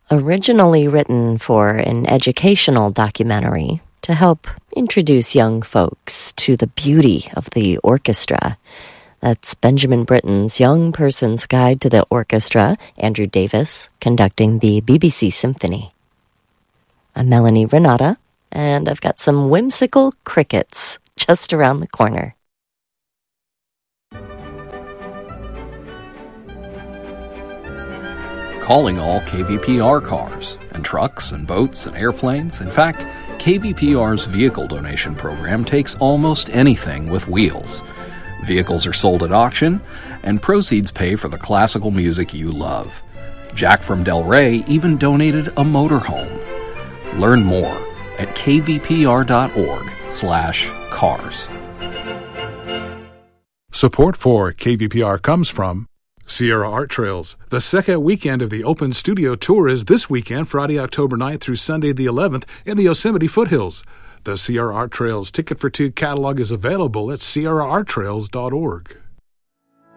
Originally written for an educational documentary to help introduce young folks to the beauty of the orchestra. That's Benjamin Britten's Young Person's Guide to the Orchestra, Andrew Davis conducting the BBC Symphony. I'm Melanie Renata, and I've got some whimsical crickets just around the corner. Calling all KVPR cars, and trucks, and boats, and airplanes. In fact, KVPR's vehicle donation program takes almost anything with wheels. Vehicles are sold at auction, and proceeds pay for the classical music you love. Jack from Del Rey even donated a motorhome. Learn more at kvpr.org/cars. Support for KVPR comes from Sierra Art Trails. The second weekend of the Open Studio Tour is this weekend, Friday, October 9th through Sunday the 11th in the Yosemite foothills. The Sierra Art Trails Ticket for Two catalog is available at sierraarttrails.org.